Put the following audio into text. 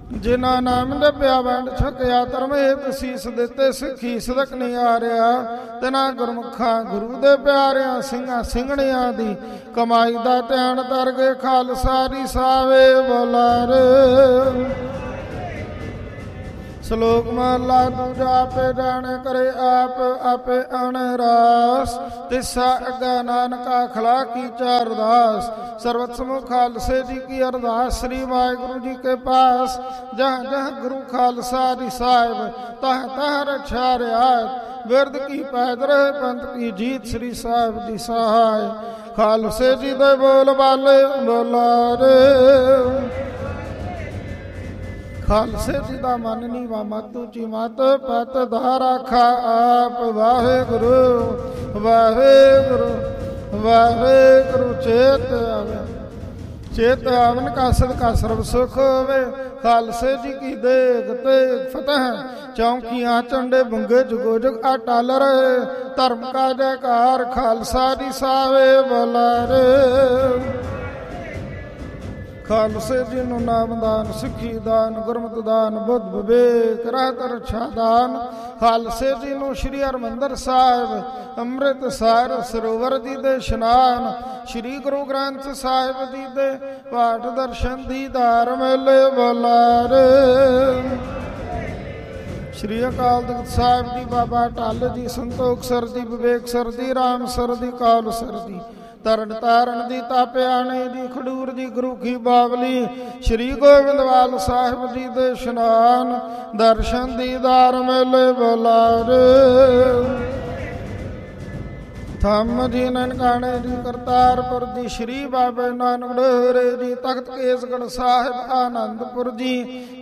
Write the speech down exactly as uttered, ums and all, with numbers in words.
ਜਿਨ੍ਹਾਂ ਨਾਮ ਜਪਿਆ ਵੰਡ ਛਕਿਆ ਧਰਮ ਹੇਤ ਸੀਸ ਦਿੱਤੇ ਸਿੱਖੀ ਸਦਕ ਨਹੀਂ ਆ ਰਿਹਾ ਤਿਨਾ ਗੁਰਮੁਖਾਂ ਗੁਰੂ ਦੇ ਪਿਆਰਿਆਂ ਸਿੰਘਾਂ ਸਿੰਘਣਿਆਂ ਦੀ ਕਮਾਈ ਦਾ ਧਿਆਨ ਧਰ ਗਏ ਖਾਲਸਾ ਰਿਸਾਵੇ ਬੋਲਾਰੇ। ਸ਼ਲੋਕ ਮਹਲਾ ਦੂਜਾ ਆਪੇ ਜਾਣੇ ਕਰੇ ਆਪ ਆਪੇ ਅਣਰਾਸ ਤਿਸਾ ਅੱਗਾ ਨਾਨਕਾ ਖਲਾ ਕੀ ਅਰਦਾਸ। ਸਰਬਤ ਸਮੂਹ ਖਾਲਸੇ ਜੀ ਕੀ ਅਰਦਾਸ ਸ੍ਰੀ ਵਾਹਿਗੁਰੂ ਜੀ ਕੇ ਪਾਸ ਜਹਾਂ ਜਹਾਂ ਗੁਰੂ ਖਾਲਸਾ ਦੀ ਸਾਹਿਬ ਤਹ ਤਹ ਰਛਾ ਰਿਆਤ ਬਿਰਦ ਕੀ ਪੈਦ ਰਹੇ ਪੰਥ ਕੀ ਜੀਤ ਸ੍ਰੀ ਸਾਹਿਬ ਦੀ ਸਹਾਇ। ਖਾਲਸੇ ਜੀ ਦੇ ਬੋਲ ਬਾਲੇ ਬੋਲਾਰੇ। ਖਾਲਸੇ ਜੀ ਦਾ ਮਨ ਨੀਵਾ ਮਤ ਉੱਚੀ ਮਤ ਪਤ ਧਾਰਾ ਖਾ ਆਪ ਵਾਹਿਗੁਰੂ ਵਾਹਿਗੁਰੂ ਵਾਹਿਗੁਰੂ। ਚੇਤ ਆਵੇ ਚੇਤ ਆਵਨ ਕਾ ਸਦਕਾ ਸਰਬ ਸੁਖ ਹੋਵੇ। ਖਾਲਸੇ ਜੀ ਕੀ ਦੇਗ ਤੇ ਫਤਿਹ ਚੌਂਕੀਆਂ ਝੰਡੇ ਬੰਗੇ ਜੁਗੋ ਜੁਗ ਅਟਲ ਰਹੇ ਧਰਮ ਕਾ ਜੈਕਾਰ ਖਾਲਸਾ ਦੀ ਸਾਵੇ ਬੋਲਾਰੇ। ਖਾਲਸੇ ਜੀ ਨੂੰ ਨਾਮਦਾਨ ਸਿੱਖੀ ਦਾਨ ਗੁਰਮਤਿ ਦਾਨ ਬੁੱਧ ਵਿਵੇਕ ਰਹਿਤ ਰਛਾ ਦਾਨ। ਖਾਲਸੇ ਜੀ ਨੂੰ ਸ਼੍ਰੀ ਹਰਿਮੰਦਰ ਸਾਹਿਬ ਅੰਮ੍ਰਿਤਸਰ ਸਰੋਵਰ ਜੀ ਦੇ ਇਸ਼ਨਾਨ ਸ਼੍ਰੀ ਗੁਰੂ ਗ੍ਰੰਥ ਸਾਹਿਬ ਜੀ ਦੇ ਪਾਠ ਦਰਸ਼ਨ ਦੀਦਾਰ ਮੇਲੇ ਬੋਲਾਰੇ। ਸ਼੍ਰੀ ਅਕਾਲ ਤਖਤ ਸਾਹਿਬ ਜੀ ਬਾਬਾ ਢੱਲ ਜੀ ਸੰਤੋਖ ਸਰ ਜੀ ਵਿਵੇਕ ਸਰ ਜੀ ਰਾਮ ਸਰ ਦੀ ਕਾਲ ਸਰ ਦੀ ਤਰਨ ਤਾਰਨ ਦੀ ਤਾਪਿਆਣੇ ਦੀ ਖਡੂਰ ਜੀ ਗੁਰੂ ਕੀ ਬਾਵਲੀ ਸ਼੍ਰੀ ਗੋਬਿੰਦਵਾਲ ਸਾਹਿਬ ਜੀ ਦੇ ਇਸ਼ਨਾਨ ਦਰਸ਼ਨ ਦੀਦਾਰ ਮੇਲੇ ਬੋਲਾਰੇ। ਥੰਮ ਜੀ ਨਨਕਾਣੇ ਜੀ ਕਰਤਾਰਪੁਰ ਜੀ ਸ਼੍ਰੀ ਬਾਬੇ ਨਾਨਕ ਡੋਰੇ ਜੀ ਤਖਤ ਕੇਸਗੜ੍ਹ ਸਾਹਿਬ ਆਨੰਦਪੁਰ ਜੀ